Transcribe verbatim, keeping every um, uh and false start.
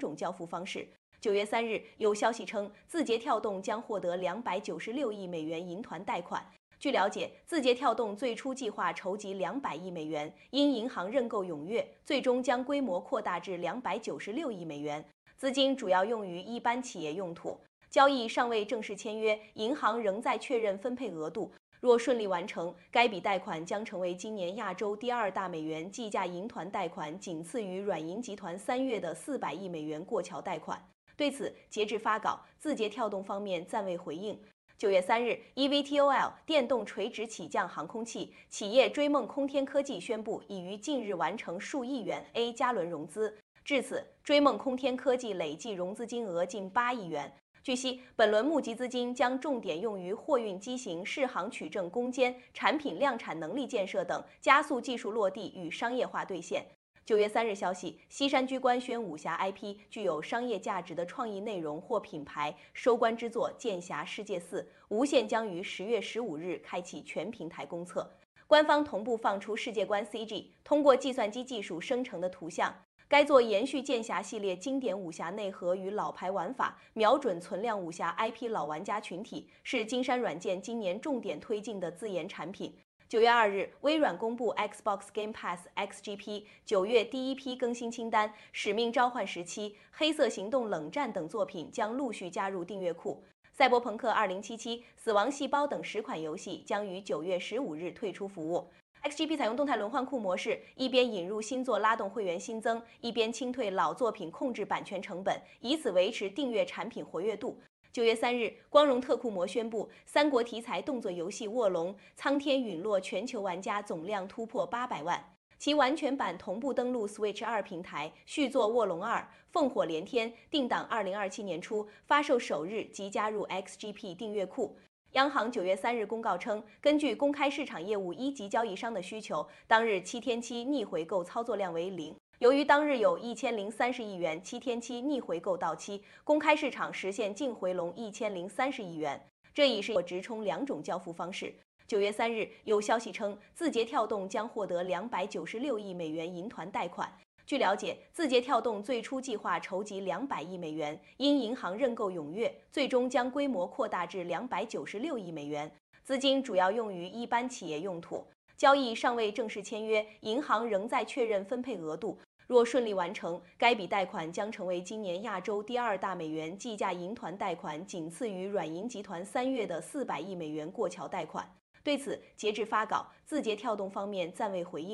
种交付方式。九月三日，有消息称，字节跳动将获得两百九十六亿美元银团贷款。据了解，字节跳动最初计划筹集两百亿美元，因银行认购踊跃，最终将规模扩大至两百九十六亿美元，资金主要用于一般企业用途。交易尚未正式签约，银行仍在确认分配额度。若顺利完成，该笔贷款将成为今年亚洲第二大美元计价银团贷款，仅次于软银集团三月的四百亿美元过桥贷款。对此，截至发稿，字节跳动方面暂未回应。九月三日 ，E V T O L 电动垂直起降航空器企业追梦空天科技宣布，已于近日完成数亿元 A 加轮融资。至此，追梦空天科技累计融资金额近八亿元。据悉，本轮募集资金将重点用于货运机型适航取证攻坚、产品量产能力建设等，加速技术落地与商业化兑现。九月三日消息，西山居官宣武侠 I P 具有商业价值的创意内容或品牌收官之作《剑侠世界四》无限将于十月十五日开启全平台公测，官方同步放出世界观 C G， 通过计算机技术生成的图像。该作延续剑侠系列经典武侠内核与老牌玩法，瞄准存量武侠 I P 老玩家群体，是金山软件今年重点推进的自研产品。九月二日，微软公布 Xbox Game Pass X G P 九月第一批更新清单，《使命召唤十七》、《黑色行动：冷战》等作品将陆续加入订阅库。赛博朋克二零七七、死亡细胞等十款游戏将于九月十五日退出服务。X G P 采用动态轮换库模式，一边引入新作拉动会员新增，一边清退老作品控制版权成本，以此维持订阅产品活跃度。九月三日，光荣特库摩宣布，三国题材动作游戏《卧龙》苍天陨落全球玩家总量突破八百万，其完全版同步登陆 Switch 二平台，续作《卧龙二》烽火连天定档二零二七年初，发售首日即加入 X G P 订阅库。央行九月三日公告称，根据公开市场业务一级交易商的需求，当日七天期逆回购操作量为零。由于当日有一千零三十亿元七天期逆回购到期，公开市场实现净回笼一千零三十亿元。这已是直冲两种交付方式。九月三日，有消息称，字节跳动将获得两百九十六亿美元银团贷款。据了解，字节跳动最初计划筹集两百亿美元，因银行认购踊跃，最终将规模扩大至两百九十六亿美元，资金主要用于一般企业用途。交易尚未正式签约，银行仍在确认分配额度。若顺利完成，该笔贷款将成为今年亚洲第二大美元计价银团贷款，仅次于软银集团三月的四百亿美元过桥贷款。对此，截至发稿，字节跳动方面暂未回应。